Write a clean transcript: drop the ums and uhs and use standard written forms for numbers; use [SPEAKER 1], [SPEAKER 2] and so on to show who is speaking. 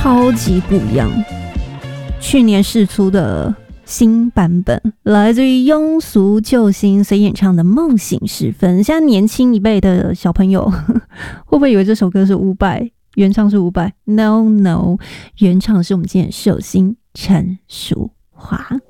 [SPEAKER 1] 超级不一样。去年释出的新版本来自于庸俗救星所演唱的《梦醒时分》。现在年轻一辈的小朋友会不会以为这首歌是伍佰，原唱是伍佰？ No， 原唱是我们今天的寿星陈淑桦。